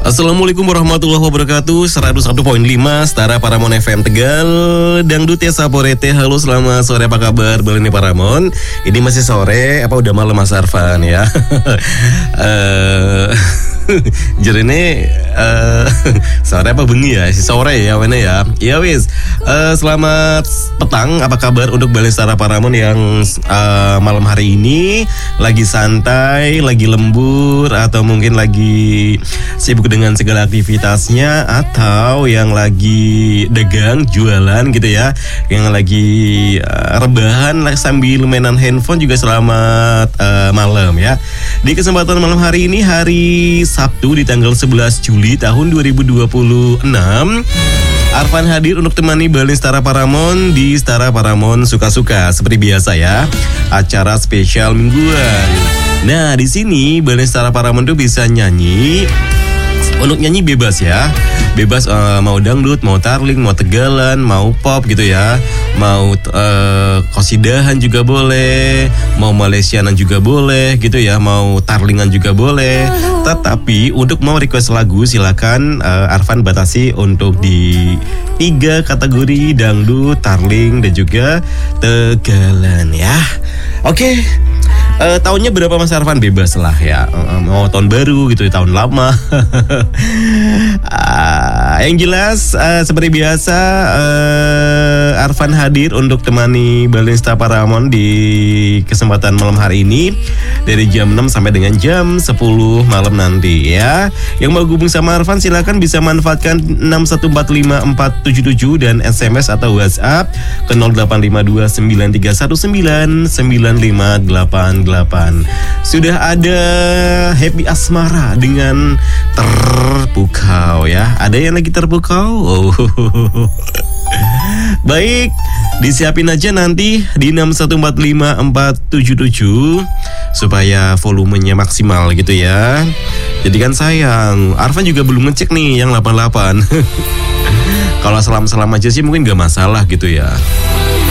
Assalamualaikum warahmatullahi wabarakatuh. 101.5 Setara Paramon FM Tegal. Dangdut ya Saporete. Halo, selamat sore, apa kabar Balini Paramon? Ini masih sore, apa udah malam Mas Arfan ya? Jadi ini sore apa bengi ya? Sore ya wene ya. Ya wis. Selamat petang, apa kabar untuk Balai Setara Paramon yang malam hari ini lagi santai, lagi lembur, atau mungkin lagi sibuk dengan segala aktivitasnya, atau yang lagi dagang, jualan gitu ya, yang lagi rebahan sambil mainan handphone juga selamat malam ya. Di kesempatan malam hari ini, hari Sabtu di tanggal 11 Juli tahun 2026, Arfan hadir untuk temani Balai Setara Paramon di Setara Paramon Suka-Suka. Seperti biasa ya, acara spesial mingguan. Nah, di sini Balai Setara Paramon tuh bisa nyanyi. Untuk nyanyi bebas ya, bebas mau dangdut, mau tarling, mau tegalan, mau pop gitu ya, mau kosidahan juga boleh, mau Malaysianan juga boleh gitu ya, mau tarlingan juga boleh. Tetapi untuk mau request lagu silakan Arfan batasi untuk di 3 kategori: dangdut, tarling, dan juga tegalan ya. Oke. Tahunnya berapa Mas Arfan? Bebas lah ya, mau tahun baru gitu, tahun lama. Yang jelas seperti biasa Arfan hadir untuk temani Balai Setara Paramon di kesempatan malam hari ini dari jam 6 sampai dengan jam 10 malam nanti ya. Yang mau hubung sama Arfan silakan bisa manfaatkan 6145477 dan SMS atau WhatsApp ke 085293199588. Sudah ada Happy Asmara dengan Terpukau ya. Ada yang lagi terpukau? Oh. Baik, disiapin aja nanti di 6145477 supaya volumenya maksimal gitu ya. Jadi kan sayang, Arfan juga belum ngecek nih yang 88. Kalau selam-selam aja sih mungkin gak masalah gitu ya.